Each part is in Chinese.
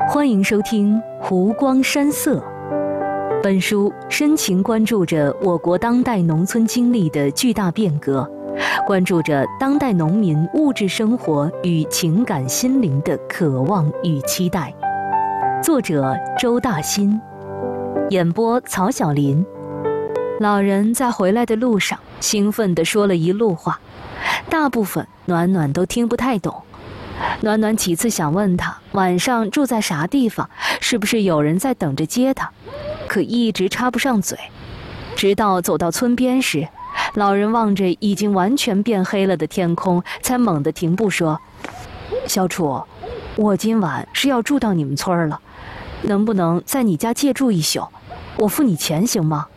欢迎收听《湖光山色》。本书深情关注着我国当代农村经历的巨大变革，关注着当代农民物质生活与情感心灵的渴望与期待。作者周大新，演播曹晓林。老人在回来的路上兴奋地说了一路话，大部分暖暖都听不太懂。暖暖几次想问他晚上住在啥地方，是不是有人在等着接他，可一直插不上嘴。直到走到村边时，老人望着已经完全变黑了的天空，才猛地停步说：小楚，我今晚是要住到你们村了，能不能在你家借住一宿，我付你钱行吗？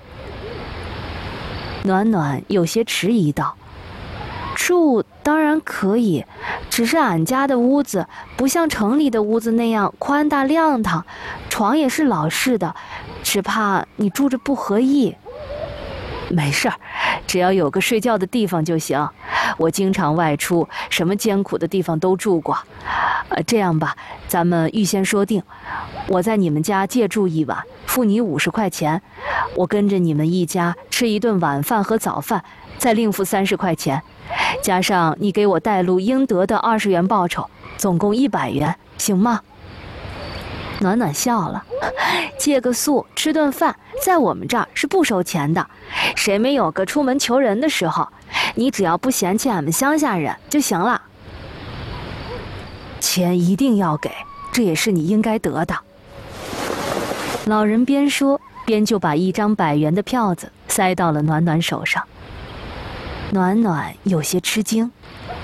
暖暖有些迟疑道：住当然可以，只是俺家的屋子不像城里的屋子那样宽大亮堂，床也是老式的，只怕你住着不合意。没事儿，只要有个睡觉的地方就行，我经常外出，什么艰苦的地方都住过。这样吧，咱们预先说定，我在你们家借住一晚，付你50块钱，我跟着你们一家吃一顿晚饭和早饭，再另付30块钱，加上你给我带路应得的20元报酬，总共100元，行吗？暖暖笑了，借个宿吃顿饭，在我们这儿是不收钱的，谁没有个出门求人的时候，你只要不嫌弃俺们乡下人就行了。钱一定要给，这也是你应该得的。老人边说边就把一张100元的票子塞到了暖暖手上。暖暖有些吃惊，